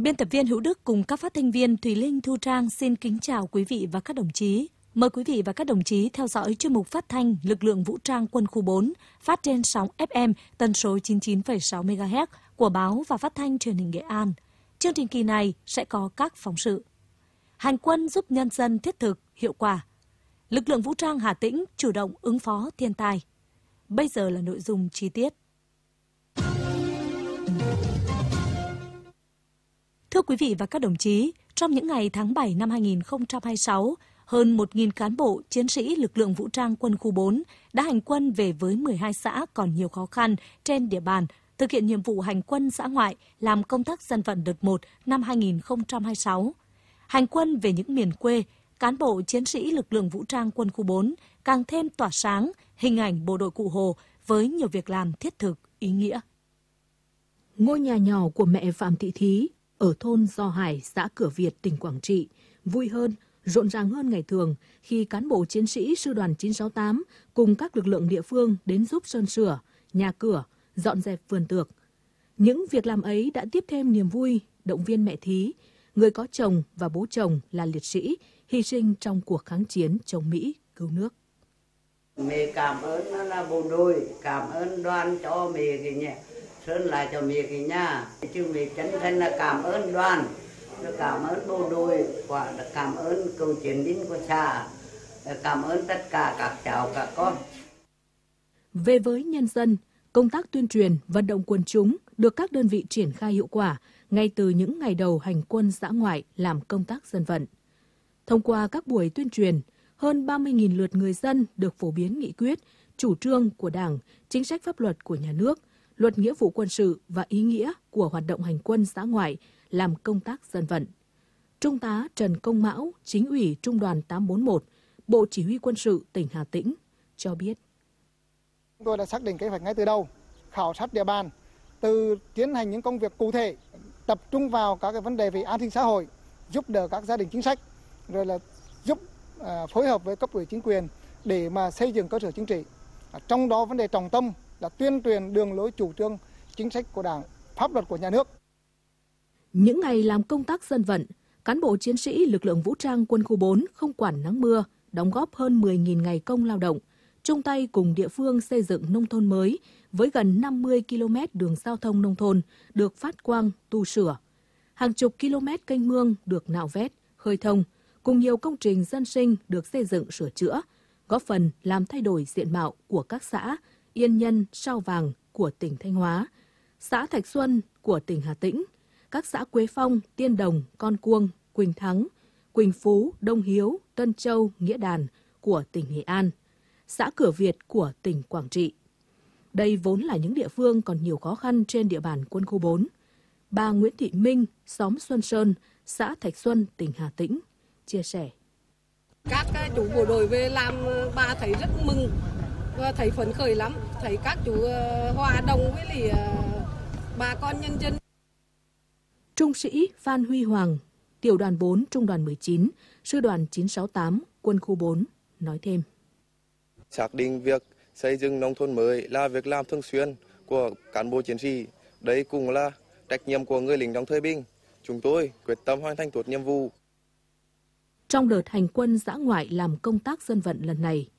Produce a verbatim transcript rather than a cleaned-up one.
Biên tập viên Hữu Đức cùng các phát thanh viên Thùy Linh, Thu Trang xin kính chào quý vị và các đồng chí. Mời quý vị và các đồng chí theo dõi chuyên mục phát thanh Lực lượng Vũ trang Quân khu bốn phát trên sóng ép em tần số chín mươi chín phẩy sáu mê ga héc của báo và phát thanh truyền hình Nghệ An. Chương trình kỳ này sẽ có các phóng sự. Hành quân giúp nhân dân thiết thực, hiệu quả. Lực lượng vũ trang Hà Tĩnh chủ động ứng phó thiên tai. Bây giờ là nội dung chi tiết. Thưa quý vị và các đồng chí, trong những ngày tháng bảy năm hai nghìn không trăm hai mươi sáu, hơn một nghìn cán bộ, chiến sĩ lực lượng vũ trang quân khu bốn đã hành quân về với mười hai xã còn nhiều khó khăn trên địa bàn, thực hiện nhiệm vụ hành quân dã ngoại làm công tác dân vận đợt một năm hai nghìn không trăm hai mươi sáu. Hành quân về những miền quê, cán bộ chiến sĩ lực lượng vũ trang quân khu bốn càng thêm tỏa sáng hình ảnh bộ đội Cụ Hồ với nhiều việc làm thiết thực, ý nghĩa. Ngôi nhà nhỏ của mẹ Phạm Thị Thí ở thôn Do Hải, xã Cửa Việt, tỉnh Quảng Trị vui hơn, rộn ràng hơn ngày thường khi cán bộ chiến sĩ sư đoàn chín sáu tám cùng các lực lượng địa phương đến giúp sơn sửa, nhà cửa, dọn dẹp vườn tược. Những việc làm ấy đã tiếp thêm niềm vui, động viên mẹ Thí, người có chồng và bố chồng là liệt sĩ, hy sinh trong cuộc kháng chiến chống Mỹ cứu nước. Mẹ cảm ơn là bộ đội, cảm ơn đoàn cho mẹ cái nhà, sơn lại cho mẹ cái nhà. Chứ mẹ chân thành là cảm ơn đoàn, cảm ơn bộ đội, cảm ơn cựu chiến binh của xã, cảm ơn tất cả các cháu, các con. Về với nhân dân, công tác tuyên truyền, vận động quần chúng được các đơn vị triển khai hiệu quả ngay từ những ngày đầu hành quân dã ngoại làm công tác dân vận. Thông qua các buổi tuyên truyền, hơn ba mươi nghìn lượt người dân được phổ biến nghị quyết, chủ trương của Đảng, chính sách pháp luật của nhà nước, luật nghĩa vụ quân sự và ý nghĩa của hoạt động hành quân dã ngoại làm công tác dân vận. Trung tá Trần Công Mão, Chính ủy Trung đoàn tám bốn một, Bộ Chỉ huy Quân sự tỉnh Hà Tĩnh cho biết. Chúng tôi đã xác định kế hoạch ngay từ đầu, khảo sát địa bàn, từ tiến hành những công việc cụ thể, tập trung vào các cái vấn đề về an sinh xã hội, giúp đỡ các gia đình chính sách, rồi là giúp à, phối hợp với cấp ủy chính quyền để mà xây dựng cơ sở chính trị. À, trong đó vấn đề trọng tâm là tuyên truyền đường lối chủ trương chính sách của Đảng, pháp luật của nhà nước. Những ngày làm công tác dân vận, cán bộ chiến sĩ lực lượng vũ trang quân khu bốn không quản nắng mưa, đóng góp hơn mười nghìn ngày công lao động, chung tay cùng địa phương xây dựng nông thôn mới với gần năm mươi ki lô mét đường giao thông nông thôn được phát quang, tu sửa. Hàng chục km kênh mương được nạo vét, khơi thông, cùng nhiều công trình dân sinh được xây dựng sửa chữa, góp phần làm thay đổi diện mạo của các xã Yên Nhân, Sao Vàng của tỉnh Thanh Hóa, xã Thạch Xuân của tỉnh Hà Tĩnh, các xã Quế Phong, Tiên Đồng, Con Cuông, Quỳnh Thắng, Quỳnh Phú, Đông Hiếu, Tân Châu, Nghĩa Đàn của tỉnh Nghệ An, xã Cửa Việt của tỉnh Quảng Trị. Đây vốn là những địa phương còn nhiều khó khăn trên địa bàn quân khu bốn. Bà Nguyễn Thị Minh, xóm Xuân Sơn, xã Thạch Xuân, tỉnh Hà Tĩnh, chia sẻ. Các chủ bộ đội về làm bà thấy rất mừng và thấy phấn khởi lắm, thấy các chủ hòa đồng với lại bà con nhân dân. Trung sĩ Phan Huy Hoàng, tiểu đoàn bốn, trung đoàn mười chín, sư đoàn chín sáu tám, quân khu bốn, nói thêm. Xác định việc xây dựng nông thôn mới là việc làm thường xuyên của cán bộ chiến sĩ. Đây cũng là trách nhiệm của người lính trong thời bình. Chúng tôi quyết tâm hoàn thành tốt nhiệm vụ. Trong đợt hành quân dã ngoại làm công tác dân vận lần này,